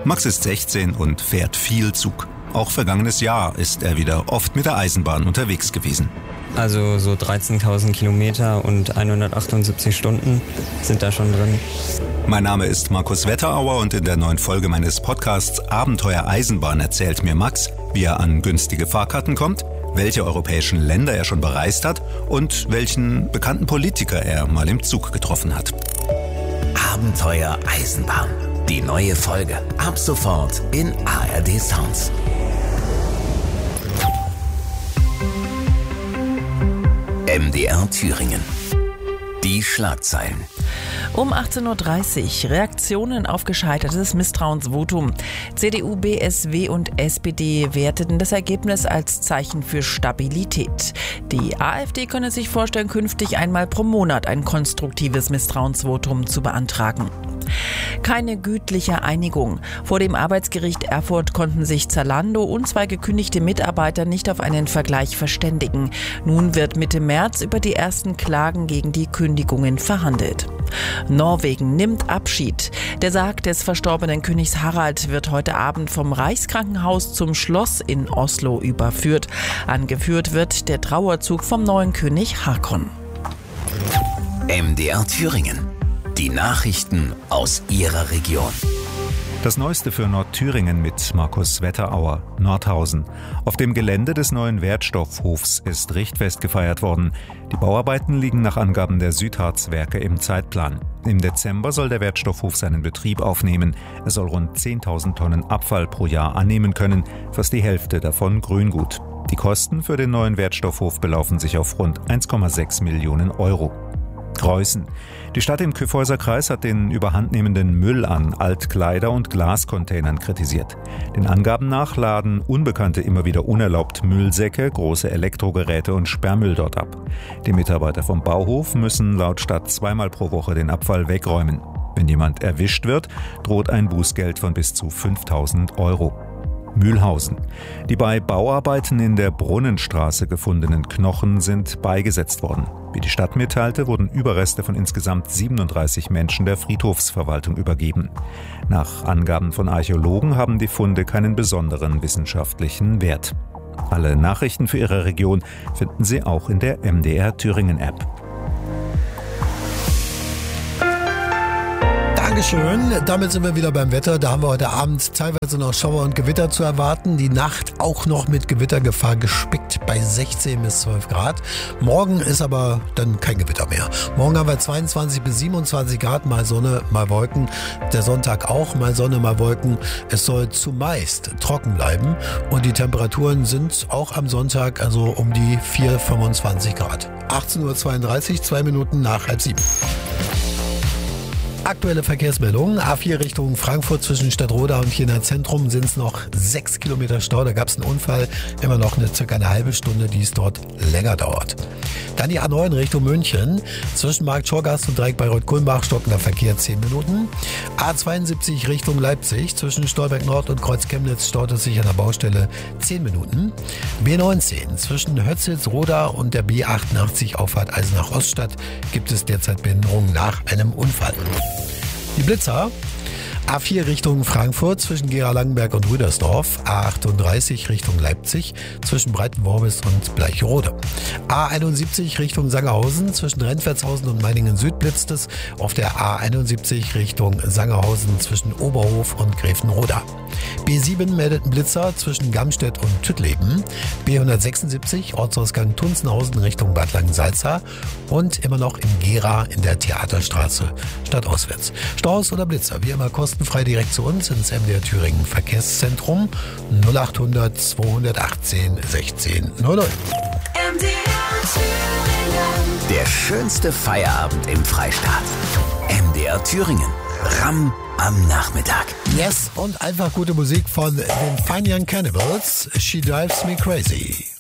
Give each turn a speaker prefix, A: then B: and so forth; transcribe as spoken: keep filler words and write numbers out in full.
A: Max ist sechzehn und fährt viel Zug. Auch vergangenes Jahr ist er wieder oft mit der Eisenbahn unterwegs gewesen.
B: Also so dreizehntausend Kilometer und hundertachtundsiebzig Stunden sind da schon drin.
A: Mein Name ist Markus Wetterauer und in der neuen Folge meines Podcasts Abenteuer Eisenbahn erzählt mir Max, wie er an günstige Fahrkarten kommt, welche europäischen Länder er schon bereist hat und welchen bekannten Politiker er mal im Zug getroffen hat.
C: Abenteuer Eisenbahn. Die neue Folge. Ab sofort in A R D Sounds. M D R Thüringen. Die Schlagzeilen.
D: Um achtzehn Uhr dreißig Reaktionen auf gescheitertes Misstrauensvotum. C D U, B S W und S P D werteten das Ergebnis als Zeichen für Stabilität. Die AfD könne sich vorstellen, künftig einmal pro Monat ein konstruktives Misstrauensvotum zu beantragen. Keine gütliche Einigung. Vor dem Arbeitsgericht Erfurt konnten sich Zalando und zwei gekündigte Mitarbeiter nicht auf einen Vergleich verständigen. Nun wird Mitte März über die ersten Klagen gegen die Kündigungen verhandelt. Norwegen nimmt Abschied. Der Sarg des verstorbenen Königs Harald wird heute Abend vom Reichskrankenhaus zum Schloss in Oslo überführt. Angeführt wird der Trauerzug vom neuen König Haakon.
C: M D R Thüringen. Die Nachrichten aus Ihrer Region.
A: Das Neueste für Nordthüringen mit Markus Wetterauer, Nordhausen. Auf dem Gelände des neuen Wertstoffhofs ist Richtfest gefeiert worden. Die Bauarbeiten liegen nach Angaben der Südharzwerke im Zeitplan. Im Dezember soll der Wertstoffhof seinen Betrieb aufnehmen. Er soll rund zehntausend Tonnen Abfall pro Jahr annehmen können, fast die Hälfte davon Grüngut. Die Kosten für den neuen Wertstoffhof belaufen sich auf rund eins Komma sechs Millionen Euro. Greußen. Die Stadt im Kyffhäuser-Kreis hat den überhandnehmenden Müll an Altkleider- und Glascontainern kritisiert. Den Angaben nach laden Unbekannte immer wieder unerlaubt Müllsäcke, große Elektrogeräte und Sperrmüll dort ab. Die Mitarbeiter vom Bauhof müssen laut Stadt zweimal pro Woche den Abfall wegräumen. Wenn jemand erwischt wird, droht ein Bußgeld von bis zu fünftausend Euro. Mühlhausen. Die bei Bauarbeiten in der Brunnenstraße gefundenen Knochen sind beigesetzt worden. Wie die Stadt mitteilte, wurden Überreste von insgesamt siebenunddreißig Menschen der Friedhofsverwaltung übergeben. Nach Angaben von Archäologen haben die Funde keinen besonderen wissenschaftlichen Wert. Alle Nachrichten für Ihre Region finden Sie auch in der M D R Thüringen App.
E: Dankeschön. Damit sind wir wieder beim Wetter. Da haben wir heute Abend teilweise noch Schauer und Gewitter zu erwarten. Die Nacht auch noch mit Gewittergefahr gespickt bei sechzehn bis zwölf Grad. Morgen ist aber dann kein Gewitter mehr. Morgen haben wir zweiundzwanzig bis siebenundzwanzig Grad, mal Sonne, mal Wolken. Der Sonntag auch, mal Sonne, mal Wolken. Es soll zumeist trocken bleiben und die Temperaturen sind auch am Sonntag also um die vier bis fünfundzwanzig Grad. achtzehn Uhr zweiunddreißig, zwei Minuten nach halb sieben. Aktuelle Verkehrsmeldungen. A vier Richtung Frankfurt zwischen Stadtroda und Jena Zentrum sind es noch sechs Kilometer Stau. Da gab es einen Unfall. Immer noch eine circa eine halbe Stunde, die es dort länger dauert. Dann die A neun Richtung München. Zwischen Markt Schorgast und Dreieck Bayreuth-Kulmbach stockender Verkehr zehn Minuten. A zweiundsiebzig Richtung Leipzig. Zwischen Stolberg Nord und Kreuz Chemnitz staut es sich an der Baustelle zehn Minuten. B neunzehn. Zwischen Hötzitz-Roda und der B achtundachtzig Auffahrt Eisenach-Oststadt gibt es derzeit Behinderungen nach einem Unfall. Die Blitzer. A vier Richtung Frankfurt zwischen Gera-Langenberg und Rüdersdorf. A achtunddreißig Richtung Leipzig zwischen Breitenworbis und Bleicherode. A einundsiebzig Richtung Sangerhausen zwischen Rentwertshausen und Meiningen Süd blitzt es. Auf der A einundsiebzig Richtung Sangerhausen zwischen Oberhof und Gräfenroda. B sieben meldet einen Blitzer zwischen Gamstedt und Tüttleben. B hundertsechsundsiebzig Ortsausgang Tunzenhausen Richtung Bad Langensalza. Und immer noch in Gera in der Theaterstraße stadtauswärts. Staus oder Blitzer, wie immer kostenfrei direkt zu uns ins M D R Thüringen Verkehrszentrum null achthundert zweihundertachtzehn sechzehn null null.
C: M D R Thüringen. Der schönste Feierabend im Freistaat. M D R Thüringen. Ram am Nachmittag.
E: Yes, und einfach gute Musik von den Fine Young Cannibals. She Drives Me Crazy.